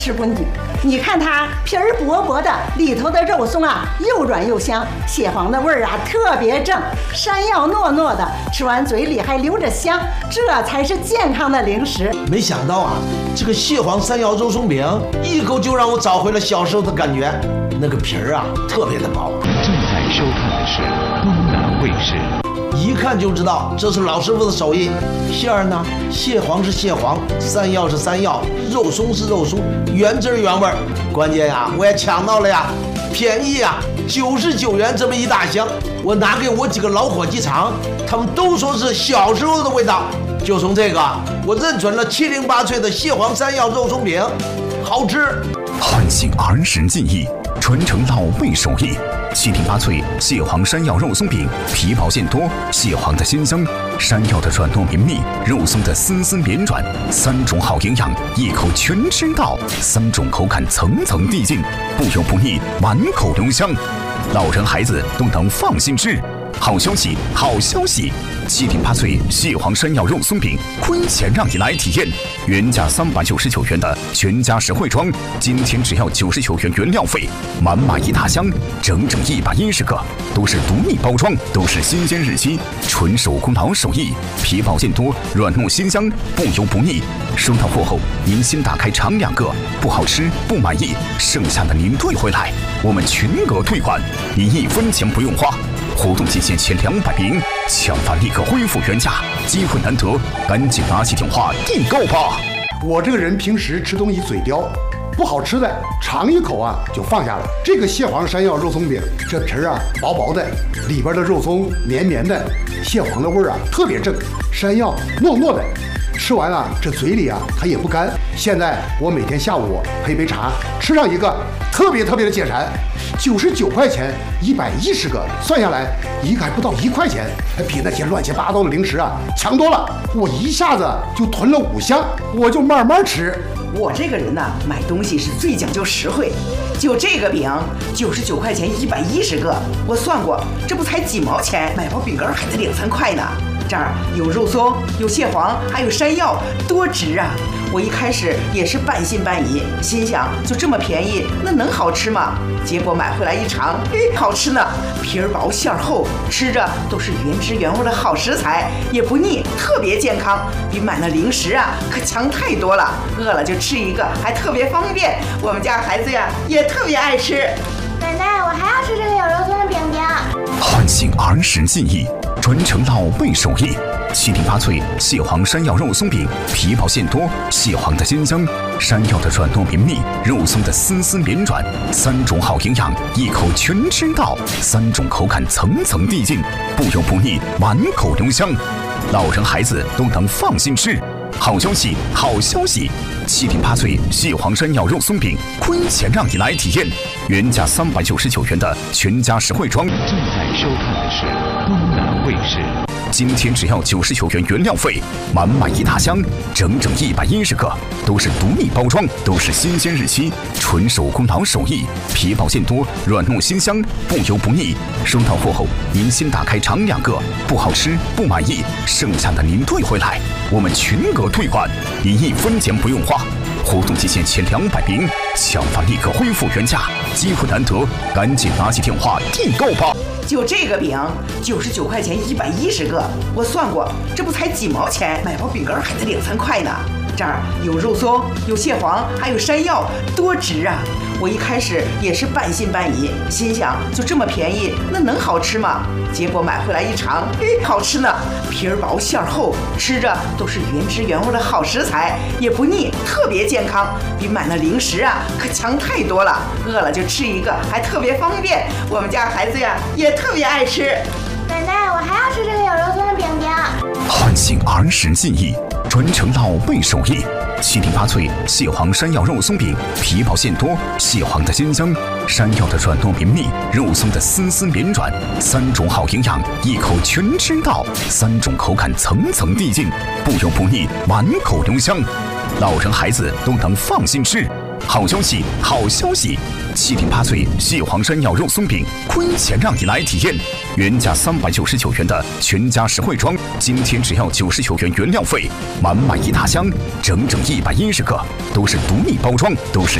吃不腻。你看它皮儿薄薄的，里头的肉松啊又软又香，蟹黄的味儿啊特别正，山药糯糯的，吃完嘴里还留着香，这才是健康的零食。 没想到啊，这个蟹黄山药肉松饼一口就让我找回了小时候的感觉，那个皮儿啊特别的薄。 正在收看的是东南卫视。 一看就知道这是老师傅的手艺。馅儿呢，蟹黄是蟹黄，山药是山药，肉松是肉松，原汁原味。关键呀，我也抢到了呀，便宜呀，99元这么一大箱。我拿给我几个老伙计尝，他们都说是小时候的味道。就从这个，我认准了708脆的蟹黄山药肉松饼，好吃。 唤醒儿时记忆，传承老辈手艺。708脆蟹黄山药肉松饼，皮薄馅多，蟹黄的鲜香，山药的软糯绵密，肉松的丝丝绵软，3种好营养，一口全吃到，3种口感层层递进，不油不腻，满口留香，老人孩子都能放心吃。好消息，好消息！708脆蟹黄山药肉松饼，亏钱让你来体验。原价399元的全家实惠装，今天只要99元原料费，满满一大箱，整整110个，都是独立包装，都是新鲜日期，纯手工老手艺，皮薄馅多，软糯鲜香，不油不腻。收到货后，您先打开尝2个，不好吃不满意，剩下的您退回来，我们全额退款，您1分钱不用花。活动期限前200名，抢饭立刻恢复原价，机会难得，赶紧拿起电话订购吧！ 我这个人平时吃东西嘴刁，不好吃的尝一口啊就放下了。这个蟹黄山药肉松饼，这皮儿啊薄薄的，里边的肉松绵绵的，蟹黄的味儿啊特别正，山药糯糯的，吃完啊这嘴里啊它也不干。现在我每天下午配杯茶，吃上一个，特别的解馋。99块钱110个，算下来一个还不到1块钱，比那些乱七八糟的零食啊强多了。我一下子就囤了5箱，我就慢慢吃。 我这个人呢，买东西是最讲究实惠。就这个饼，99块钱110个，我算过，这不才几毛钱，买包饼干还得2、3块呢。这儿有肉松，有蟹黄，还有山药，多值啊！我一开始也是半信半疑，心想就这么便宜，那能好吃吗？结果买回来一尝，好吃呢！皮儿薄馅儿厚，吃着都是原汁原味的好食材，也不腻，特别健康，比买那零食啊可强太多了。饿了就吃一个，还特别方便。我们家孩子呀也特别爱吃。 奶奶，我还要吃这个有肉松的饼饼。 唤醒儿时记忆，传承老辈手艺。708脆蟹黄山药肉松饼，皮薄馅多，蟹黄的鲜香，山药的软糯绵密，肉松的丝丝绵软，3种好营养，一口全吃到，3种口感层层递进，不油不腻，满口留香，老人孩子都能放心吃。好消息，好消息！708脆蟹黄山药肉松饼，亏钱让你来体验。原价399元的全家实惠装， 正在收看的是东南卫视。 今天只要99元原料费，满满一大箱，整整110个，都是独立包装，都是新鲜日期，纯手工老手艺，皮薄馅多，软糯鲜香，不油不腻。收到货后，您先打开尝2个，不好吃不满意，剩下的您退回来，我们全额退款，您1分钱不用花。活动期限前200名，抢饭立刻恢复原价，机会难得，赶紧拿起电话订购吧！ 就这个饼，99块钱110个，我算过，这不才几毛钱，买包饼干还得2、3块呢。这儿有肉松，有蟹黄，还有山药，多值啊！我一开始也是半信半疑，心想就这么便宜，那能好吃吗？结果买回来一尝，好吃呢！皮儿薄馅儿厚，吃着都是原汁原味的好食材，也不腻，特别健康，比买那零食啊可强太多了。饿了就吃一个，还特别方便。我们家孩子呀也特别爱吃。 奶奶，我还要吃这个有肉松的饼饼。 唤醒儿时记忆，传承老辈手艺。708脆蟹黄山药肉松饼，皮薄馅多，蟹黄的鲜香，山药的软糯绵密，肉松的丝丝绵软，3种好营养，一口全吃到，3种口感层层递进，不油不腻，满口留香，老人孩子都能放心吃。好消息，好消息！708脆蟹黄山药肉松饼，亏钱让你来体验。 原价399元的全家实惠装，今天只要99元原料费，满满一大箱，整整110个，都是独立包装，都是